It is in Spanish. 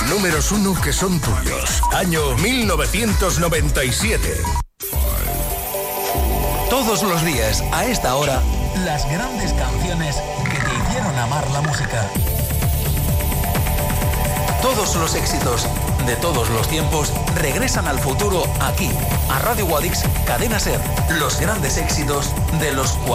Números 1 que son tuyos. Año 1997. Todos los días, a esta hora, las grandes canciones que te hicieron amar la música. Todos los éxitos de todos los tiempos regresan al futuro aquí, a Radio Guadix, Cadena Ser. Los grandes éxitos de los